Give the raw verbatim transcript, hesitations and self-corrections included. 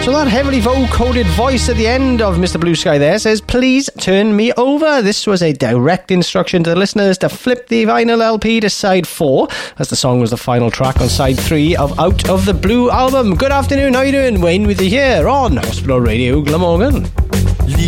So that heavily vocoded voice at the end of Mister Blue Sky there says, please turn me over. This was a direct instruction to the listeners to flip the vinyl L P to side four, as the song was the final track on side three of Out of the Blue album. Good afternoon, how you doing? Wayne with you here on Hospital Radio Glamorgan.